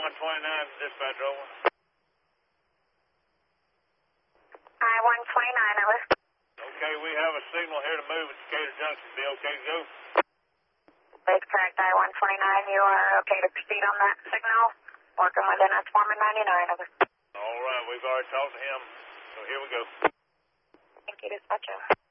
I-129, dispatch over. I-129, over. Okay, we have a signal here to move at Decatur Junction. Be okay to go? That's correct, I-129. You are okay to proceed on that signal? Working within us, Foreman 99, over. All right, we've already talked to him, so here we go. Thank you, dispatcher.